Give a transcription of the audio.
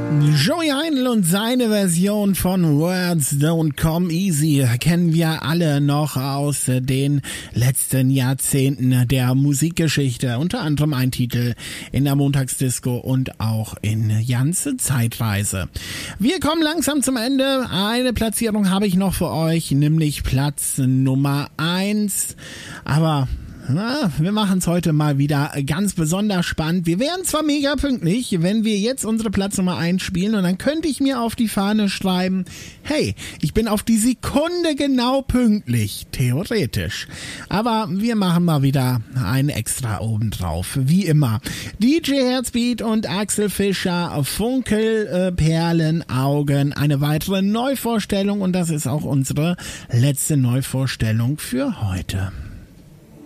Joey Heindl und seine Version von Words Don't Come Easy kennen wir alle noch aus den letzten Jahrzehnten der Musikgeschichte. Unter anderem ein Titel in der Montagsdisco und auch in Jans Zeitreise. Wir kommen langsam zum Ende. Eine Platzierung habe ich noch für euch, nämlich Platz Nummer 1. Aber wir machen es heute mal wieder ganz besonders spannend. Wir wären zwar mega pünktlich, wenn wir jetzt unsere Platz Nummer 1 spielen, und dann könnte ich mir auf die Fahne schreiben, hey, ich bin auf die Sekunde genau pünktlich, theoretisch. Aber wir machen mal wieder einen extra obendrauf, wie immer. DJ Herzbeat und Axel Fischer, Funkel, Perlen, Augen, eine weitere Neuvorstellung, und das ist auch unsere letzte Neuvorstellung für heute.